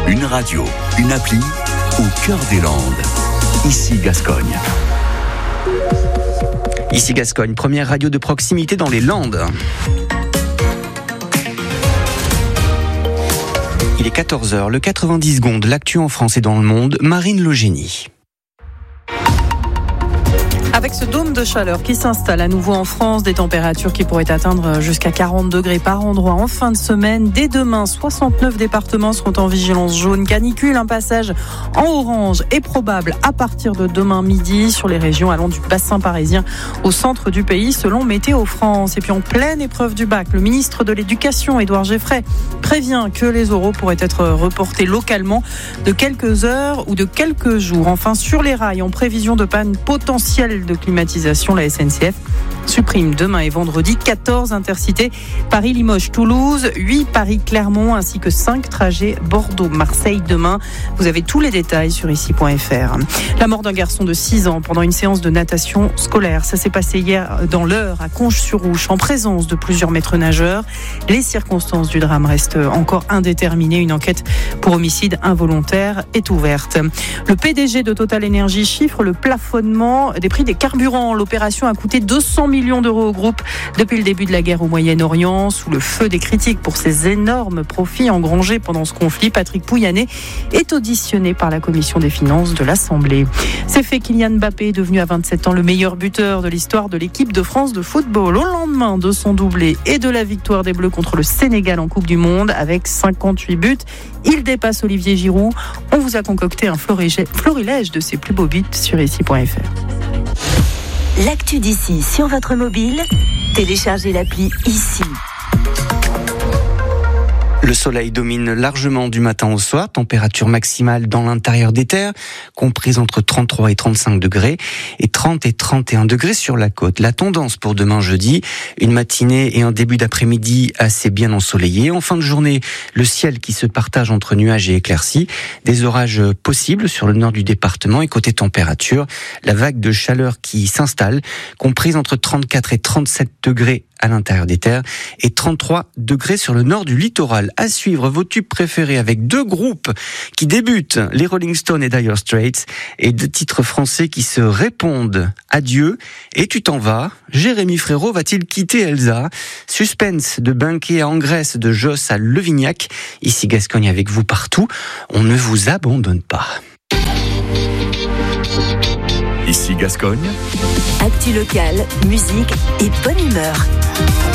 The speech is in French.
Une radio, une appli, au cœur des Landes. Ici Gascogne. Ici Gascogne, première radio de proximité dans les Landes. Il est 14h, le 90 secondes, l'actu en France et dans le monde, Marine Logénie. Avec ce dôme de chaleur qui s'installe à nouveau en France, des températures qui pourraient atteindre jusqu'à 40 degrés par endroit en fin de semaine. Dès demain, 69 départements seront en vigilance jaune canicule. Un passage en orange est probable à partir de demain midi sur les régions allant du bassin parisien au centre du pays, selon Météo France. Et puis en pleine épreuve du bac, le ministre de l'Éducation, Édouard Geffray, prévient que les oraux pourraient être reportés localement de quelques heures ou de quelques jours. Enfin, sur les rails, en prévision de panne potentielle de climatisation, la SNCF supprime demain et vendredi 14 intercités Paris-Limoges-Toulouse, 8 Paris-Clermont ainsi que 5 trajets Bordeaux-Marseille demain. Vous avez tous les détails sur ici.fr. La mort d'un garçon de 6 ans pendant une séance de natation scolaire. Ça s'est passé hier dans l'Eure à Conches-sur-Ouche en présence de plusieurs maîtres nageurs. Les circonstances du drame restent encore indéterminées. Une enquête pour homicide involontaire est ouverte. Le PDG de Total Energy chiffre le plafonnement des prix des carburants. L'opération a coûté 200 millions d'euros au groupe depuis le début de la guerre au Moyen-Orient. Sous le feu des critiques pour ses énormes profits engrangés pendant ce conflit, Patrick Pouyanné est auditionné par la commission des finances de l'Assemblée. C'est fait, Kylian Mbappé est devenu à 27 ans le meilleur buteur de l'histoire de l'équipe de France de football. Au lendemain de son doublé et de la victoire des Bleus contre le Sénégal en Coupe du Monde avec 58 buts, il dépasse Olivier Giroud. On vous a concocté un florilège de ses plus beaux buts sur ici.fr. L'actu d'ici sur votre mobile, téléchargez l'appli Ici. Le soleil domine largement du matin au soir, température maximale dans l'intérieur des terres, comprise entre 33 et 35 degrés, et 30 et 31 degrés sur la côte. La tendance pour demain jeudi, une matinée et un début d'après-midi assez bien ensoleillés. En fin de journée, le ciel qui se partage entre nuages et éclaircies, des orages possibles sur le nord du département, et côté température, la vague de chaleur qui s'installe, comprise entre 34 et 37 degrés à l'intérieur des terres et 33 degrés sur le nord du littoral. À suivre vos tubes préférés avec deux groupes qui débutent, les Rolling Stones et Dire Straits, et deux titres français qui se répondent. Adieu et tu t'en vas. Jérémy Frérot va-t-il quitter Elsa? Suspense de Banquet à Angresse, de Josse à Levignac. Ici Gascogne avec vous partout. On ne vous abandonne pas. Ici Gascogne. Actu locale, musique et bonne humeur.